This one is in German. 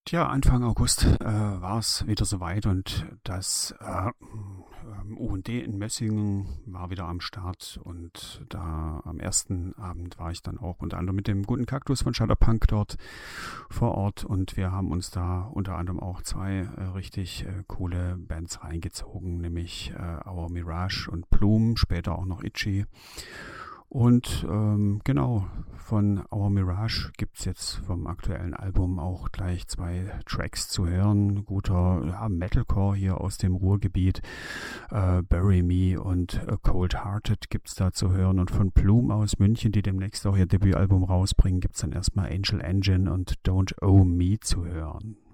Tja, Anfang August war es wieder soweit und das U&D in Mössingen war wieder am Start und da am ersten Abend war ich dann auch unter anderem mit dem guten Kaktus von Shutterpunk dort vor Ort und wir haben uns da unter anderem auch zwei richtig coole Bands reingezogen, nämlich Our Mirage und Plume, später auch noch Itchy. Und genau, von Our Mirage gibt es jetzt vom aktuellen Album auch gleich zwei Tracks zu hören. Guter Metalcore hier aus dem Ruhrgebiet. Bury Me und Cold Hearted gibt es da zu hören. Und von Plume aus München, die demnächst auch ihr Debütalbum rausbringen, gibt es dann erstmal Angel Engine und Don't Owe Me zu hören.